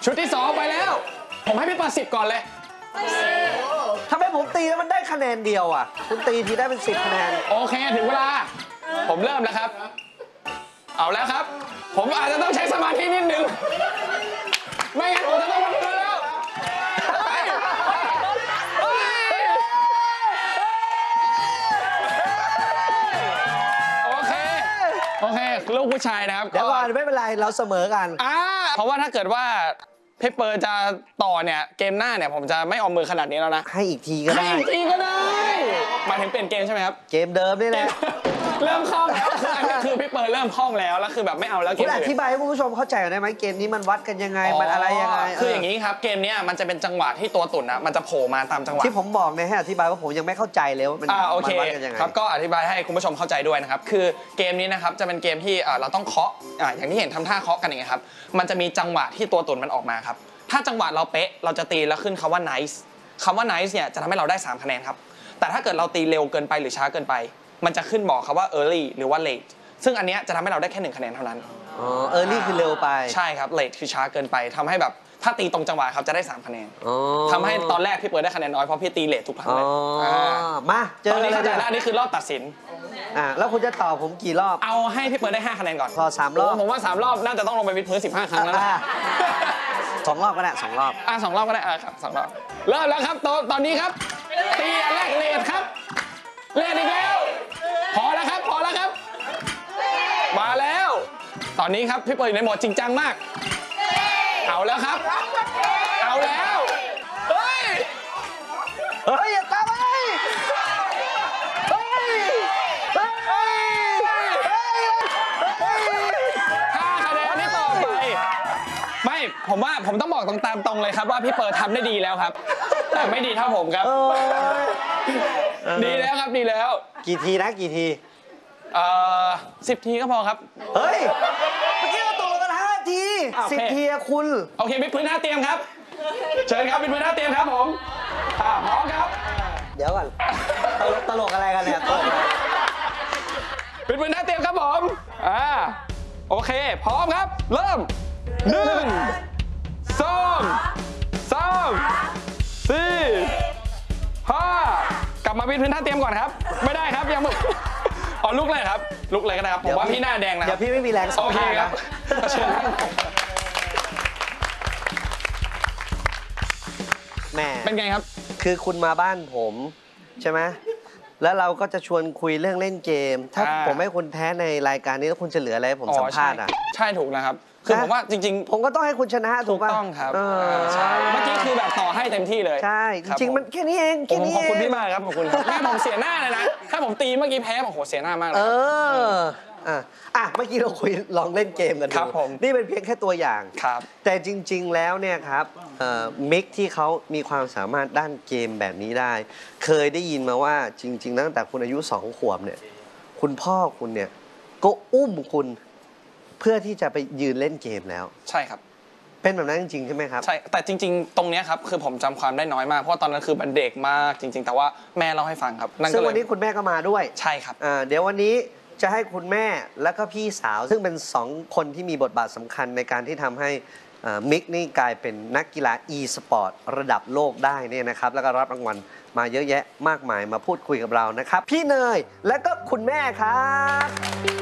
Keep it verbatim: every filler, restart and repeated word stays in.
ชุดที่สองไปแล้วผมให้พี่เปิดสิบก่อนเลยทำไมผมตีแล้วมันได้คะแนนเดียวอ่ะคุณตีทีได้เป็นสิบคะแนนโอเคถึงเวลาผมเริ่มแล้วครับเอาแล้วครับผมอาจจะต้องใช้สมาธินิดนึงไม่งั้นผมจะต้องมาดูแล้วโอเคโอเคลูกผู้ชายนะครับเดี๋ยวก่อนไม่เป็นไรเราเสมอกันอ่าเพราะว่าถ้าเกิดว่าพี่เปิร์จะต่อเนี่ยเกมหน้าเนี่ยผมจะไม่เอามือขนาดนี้แล้วนะให้อีกทีก็ได้ให้อีกทีก็ได้หมายถึงเปลี่ยนเกมใช่ไหมครับเกมเดิมนี่แหละเริ่มคล่องแล้วคือพี่เปิร์เริ่มคล่องแล้วแล้วคือแบบไม่เอาแล้วเกมอื่นอธิบายให้คุณผู้ชมเข้าใจได้ไหมเกมนี้มันวัดกันยังไงมันอะไรยังไงคืออย่างนี้ครับเกมนี้มันจะเป็นจังหวะที่ตัวตุ่นนะมันจะโผล่มาตามจังหวะที่ผมบอกเนี่ยให้อธิบายว่าผมยังไม่เข้าใจเลยว่ามันวัดกันยังไงครับก็อธิบายให้คุณผู้ชมเข้าใจด้วยนะครับคือเกมนี้นะครับจะเป็นเกมที่เราต้องเคาะอย่างที่เห็นทำท่าเคาะกันอย่างเงี้ยครับมันจะมีจังหวะที่ตัวตุ่นมันออกมาครับถ้าจังหวะเราเป๊ะเราจะตีแล้วขึ้นคำว่า nice คำว่า nice เนี่ยจะทำให้เราได้สามคะแนนครับแต่ถ้าเกิดเราตีเร็วเกินไปหรือช้าเกินไปมันจะขึ้นบอกคำว่า early หรือว่า late ซึ่งอันเนี้ยจะทำให้เราได้แค่หนึ่งคะแนนเท่านั้นอ๋อ early คือเร็วไปใช่ครับ late คือช้าเกินไปทำให้แบบถ้าตีตรงจังหวะครับจะได้สามคะแนนทำให้ตอนแรกพี่เปิดได้คะแนนน้อยเพราะพี่ตี late ทุกครั้งเลยมาเจอเลยนะอันนี้คือรอบตัดสินอ่าแล้วคุณจะตอบผมกี่รอบเอาให้พี่เปิดได้ห้าคะแนนก่อนพอสามรอบผมว่าสามรอบน่าจะต้องลงไปวิดพื้นสิบห้าครั้งแล้วสองรอบก็ได้สองรอบอ่ะสองรอบก็ได้อ่ะครับสองรอบเริ่มแล้วครับตอนตอนนี้ครับตีอันแรกเลดครับเลดอีกแล้วพอแล้วครับพอแล้วครับมาแล้วตอนนี้ครับพี่เปิดอยู่ในโหมดจริงจังมากเอาแล้วครับเอาแล้วเฮ้ยเฮ้ยอย่าตามไปเฮ้ยเฮ้ยเฮ้ยห้าคะแนนที่ต่อไปไม่ผมว่าผมต้องบอกตรงตามตรงเลยครับว่าพี่เปิดทำได้ดีแล้วครับแต่ไม่ดีเท่าผมครับดีแล้วครับดีแล้วกี่ทีนะกี่ทีเอ่อสิบทีก็พอครับเฮ้ยเมื่อกี้เราตกลงกันห้าทีสิบทีคุณโอเควิดพื้นหน้าเตรียมครับเชิญครับวิดพื้นหน้าเตรียมครับผมอ่าพร้อมครับเดี๋ยวก่อนตลกตลกอะไรกันเนี่ยวิดพื้นหน้าเตรียมครับผมอ่าโอเคพร้อมครับเริ่มหนึ่งสองสามสี่ห้ากลับมาวิดพื้นท่าเตรียมก่อนครับไม่ได้ครับยังไม่อ๋อลุกเลยครับลุกเลยก็ได้ครับผมว่าพี่หน้าแดงนะเดี๋ยวพี่ไม่มีแรงโอเคครับเชิญครับแม่เป็นไงครับคือคุณมาบ้านผมใช่ไหมแล้วเราก็จะชวนคุยเรื่องเล่นเกมถ้าผมให้คุณแพ้ในรายการนี้แล้วคุณจะเหลืออะไรผมสัมภาษณ์อ่ะใช่ถูกนะครับคือผมว่าจริงๆผมก็ต้องให้คุณชนะถูกต้องครับใช่เมื่อกี้คือแบบต่อให้เต็มที่เลยใช่จริงๆมันแค่นี้เองแค่นี้ขอบคุณพี่มากครับขอบคุณแม่ผมเสียหน้าเลยนะถ้าผมตีเมื่อกี้แพ้โอ้โหเสียหน้ามากเลยเอออ่ะอ่ะเมื่อกี้เราคุยลองเล่นเกมกันดูนี่เป็นเพียงแค่ตัวอย่างครับแต่จริงๆแล้วเนี่ยครับมิกที่เขามีความสามารถด้านเกมแบบนี้ได้เคยได้ยินมาว่าจริงๆตั้งแต่คุณอายุสองขวบเนี่ยคุณพ่อคุณเนี่ยก็อุ้มคุณเพื่อที่จะไปยืนเล่นเกมแล้วใช่ครับเป็นแบบนั้นจริงๆใช่ไหมครับใช่แต่จริงๆตรงนี้ครับคือผมจำความได้น้อยมากเพราะตอนนั้นคือมันเด็กมากจริงๆแต่ว่าแม่เล่าให้ฟังครับซึ่งวันนี้คุณแม่ก็มาด้วยใช่ครับเดี๋ยววันนี้จะให้คุณแม่แล้วก็พี่สาวซึ่งเป็นสองคนที่มีบทบาทสำคัญในการที่ทำให้มิกนี่กลายเป็นนักกีฬา e-sport ระดับโลกได้เนี่ยนะครับแล้วก็รับรางวัลมาเยอะแยะมากมายมาพูดคุยกับเรานะครับพี่เนยและก็คุณแม่ครับ